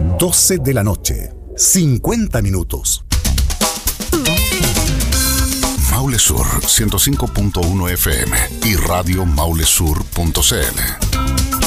12 de la noche, 50 minutos. Maule Sur 105.1 FM y Radio Maulesur.cl.